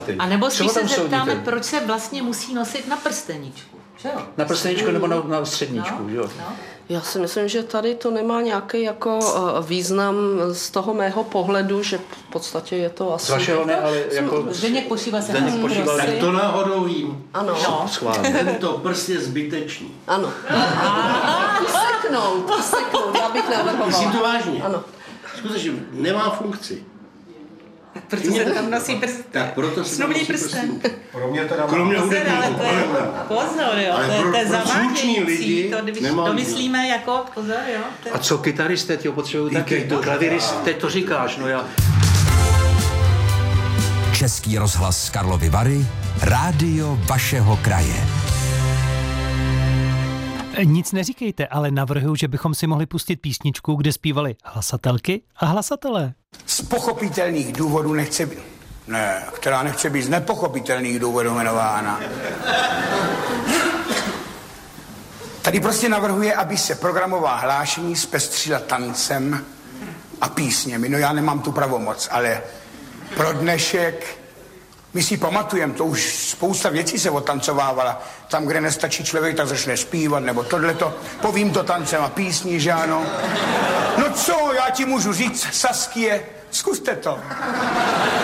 A nebo spíš se zeptáme, proč se vlastně musí nosit na prsteničku. Na prsteničku nebo na středničku, jo? No. Já si myslím, že tady to nemá nějaký jako význam z toho mého pohledu, že v podstatě je to asi... Z vašeho ne, ale jako... Zdeněk Pošíval se Tak to náhodou vím. Ano. No, schválně. Tento prst je zbytečný. Ano. Seknout, já bych navrhovala. Myslím to vážně. Ano. Skutečně nemá funkci. Proto se tam nosí prsten. Tak proto se tam nosí prsten. Pro mě teda Kromě hudebníků. Pozor, jo, Ale to je pro slušný lidi to myslíme jako, pozor, jo. A co kytaristé tě potřebují taky? Klavirist, teď to říkáš, no já... Český rozhlas Karlovy Vary, rádio vašeho kraje. Nic neříkejte, ale navrhuji, že bychom si mohli pustit písničku, kde zpívali hlasatelky a hlasatelé. Z pochopitelných důvodů která nechce být z nepochopitelných důvodů jmenována. Tady prostě navrhuje, aby se programová hlášení zpestřila tancem a písněmi. No já nemám tu pravomoc, ale pro dnešek my si pamatujeme, to už spousta věcí se otancovávala. Tam, kde nestačí člověk, tak začne zpívat, nebo tohleto. Povím to tancem a písní, že ano. No co, já ti můžu říct, Saskie, zkuste to.